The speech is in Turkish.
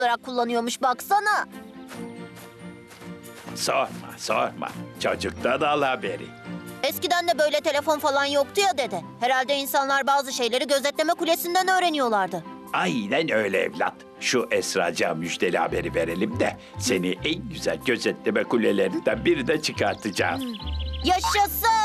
olarak kullanıyormuş baksana. Sorma. Çocuktan al haberi. Eskiden de böyle telefon falan yoktu ya dede. Herhalde insanlar bazı şeyleri gözetleme kulesinden öğreniyorlardı. Aynen öyle evlat. Şu Esra'ca müjdeli haberi verelim de seni en güzel gözetleme kulelerinden birine çıkartacağım. Yaşasın!